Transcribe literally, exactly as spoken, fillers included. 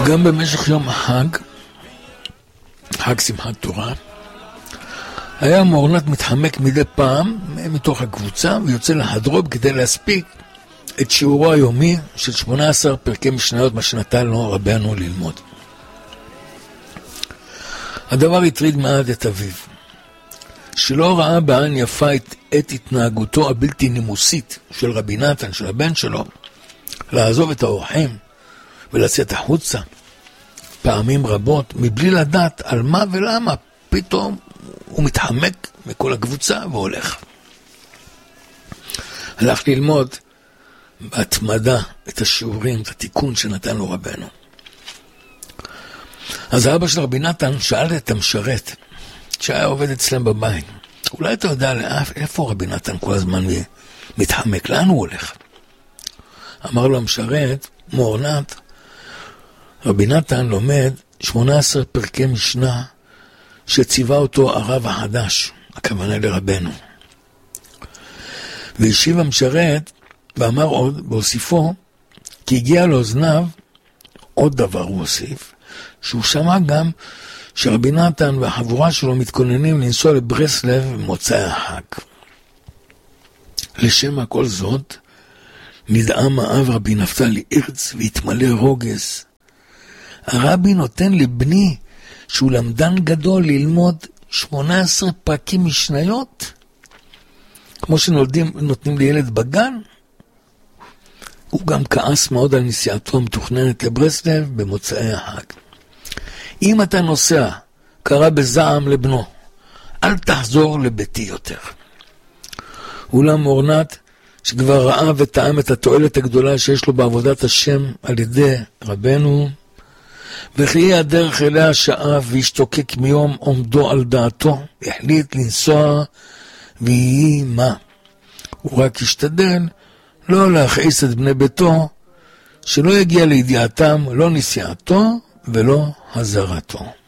גם במשך יום החג, חג שמחת תורה, היה מורנת מתחמק מדי פעם מתוך הקבוצה ויוצא להדרוב כדי להספיק את שיעורו היומי של שמונה עשרה פרקי משניות מה שנתן לו רבנו ללמוד. הדבר הטריד מעט את אביו, שלא ראה בעין יפה את, את התנהגותו הבלתי נימוסית של רבי נתן, של הבן שלו, לעזוב את האורחים ולצאת החוצה פעמים רבות, מבלי לדעת על מה ולמה. פתאום הוא מתחמק מכל הקבוצה והולך. הלך ללמוד בהתמדה את השיעורים, את התיקון שנתן לו רבנו. אז האבא של רבי נתן שאל את המשרת, שהיה עובד אצלם בבית, אולי אתה יודע איפה רבי נתן כל הזמן מתחמק, לאן הוא הולך? אמר לו המשרת, מורנת, רבי נתן לומד שמונה עשרה פרקי משנה שציווה אותו הרב החדש, הכוונה לרבנו. והשיב המשרת ואמר עוד, בהוסיפו, כי הגיע לאוזניו, עוד דבר הוא הוסיף, שהוא שמע גם שרבי נתן והחבורה שלו מתכוננים לנסוע לברסלב במוצאי החג. לשם הכל זאת, נדהם האב רבי נפתלי הרץ והתמלא רוגז. הרבי נותן לבני, שהוא למדן גדול, ללמוד שמונה עשרה פרקים משניות, כמו שנותנים לילד בגן. הוא גם כעס מאוד על נסיעתו המתוכננת לברסלב במוצאי החג. אם אתה נוסע, קרא בזעם לבנו, אל תחזור לביתי יותר. אולם מורנת, שכבר ראה וטעם את התועלת הגדולה שיש לו בעבודת השם על ידי רבנו, וכי הדרך אליה שאף והשתוקק מיום עומדו על דעתו, החליט לנסוע ויהי מה. הוא רק השתדל לא להכעיס את בני ביתו, שלא יגיע לידיעתם לא נסיעתו ולא הזרתו.